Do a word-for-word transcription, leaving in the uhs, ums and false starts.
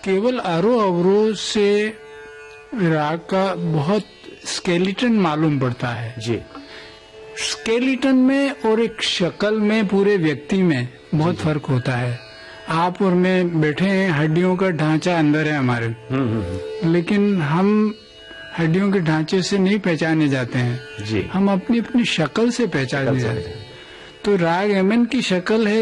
केवल आरोह अवरोह से राग का बहुत स्केलेटन मालूम पड़ता है जी। स्केलेटन में और एक शक्ल में, पूरे व्यक्ति में बहुत फर्क होता है। आप और मैं बैठे हैं, हड्डियों का ढांचा अंदर है हमारे, लेकिन हम हड्डियों के ढांचे से नहीं पहचाने जाते हैं जी। हम अपनी अपनी शक्ल से पहचाने जाते हैं। तो राग यमन की शक्ल है